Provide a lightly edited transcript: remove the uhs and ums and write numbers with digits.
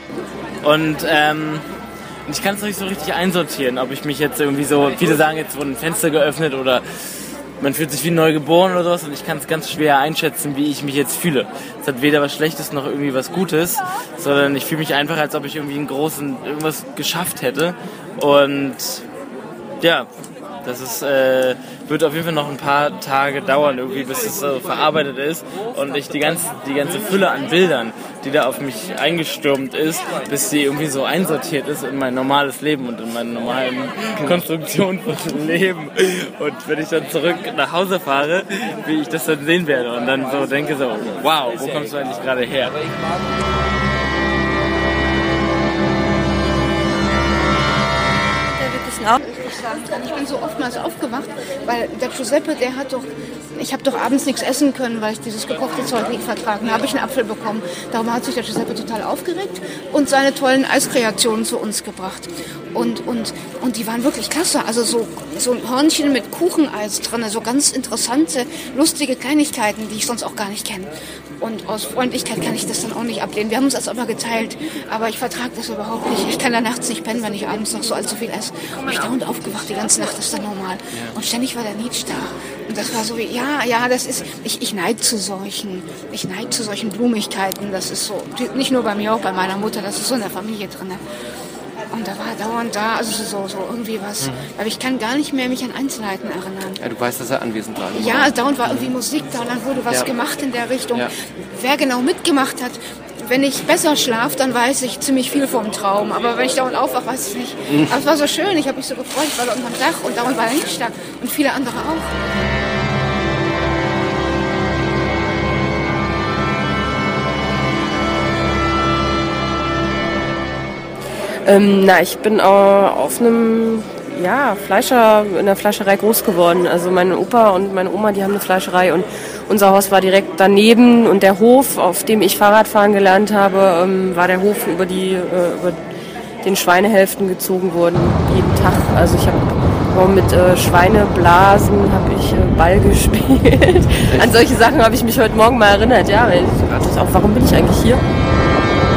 Und ich kann es noch nicht so richtig einsortieren, ob ich mich jetzt irgendwie so, viele sagen jetzt wurde ein Fenster geöffnet oder man fühlt sich wie neu geboren oder sowas, und ich kann es ganz schwer einschätzen, wie ich mich jetzt fühle. Es hat weder was Schlechtes noch irgendwie was Gutes, sondern ich fühle mich einfach, als ob ich irgendwie irgendwas geschafft hätte. Und ja, das ist, wird auf jeden Fall noch ein paar Tage dauern, irgendwie, bis es verarbeitet ist und ich die ganze Fülle an Bildern, die da auf mich eingestürmt ist, bis sie irgendwie so einsortiert ist in mein normales Leben und in meine normalen Konstruktion von Leben. Und wenn ich dann zurück nach Hause fahre, wie ich das dann sehen werde und dann so denke so, wow, wo kommst du eigentlich gerade her? Ich bin so oftmals aufgewacht, weil der Giuseppe, ich habe doch abends nichts essen können, weil ich dieses gekochte Zeug nicht vertragen habe. Ich einen Apfel bekommen. Darum hat sich der Giuseppe total aufgeregt und seine tollen Eiskreationen zu uns gebracht. Und die waren wirklich klasse. Also so ein Hörnchen mit Kucheneis drin, so ganz interessante, lustige Kleinigkeiten, die ich sonst auch gar nicht kenne. Und aus Freundlichkeit kann ich das dann auch nicht ablehnen. Wir haben uns das aber geteilt, aber ich vertrage das überhaupt nicht. Ich kann da nachts nicht pennen, wenn ich abends noch so allzu viel esse. Und ich dauernd aufgewacht die ganze Nacht, das ist dann normal. Und ständig war der Nietzsche da. Und das war so wie, das ist, ich neige zu solchen Blumigkeiten. Das ist so, nicht nur bei mir, auch bei meiner Mutter, das ist so in der Familie drin. Und da war dauernd da, also so irgendwie was. Aber ich kann gar nicht mehr mich an Einzelheiten erinnern. Ja, du weißt, dass er anwesend war. Ja, dauernd war irgendwie Musik da und dann wurde was gemacht in der Richtung. Ja. Wer genau mitgemacht hat, wenn ich besser schlafe, dann weiß ich ziemlich viel vom Traum. Aber wenn ich dauernd aufwache, weiß ich nicht. Aber es war so schön, ich habe mich so gefreut, ich war da unterm Dach und dauernd war er nicht da und viele andere auch. Ich bin auf einem in der Fleischerei groß geworden. Also mein Opa und meine Oma, die haben eine Fleischerei und unser Haus war direkt daneben und der Hof, auf dem ich Fahrradfahren gelernt habe, war der Hof über den Schweinehälften gezogen worden, jeden Tag. Also ich habe mit Schweineblasen Ball gespielt. An solche Sachen habe ich mich heute Morgen mal erinnert. Ja, warum bin ich eigentlich hier?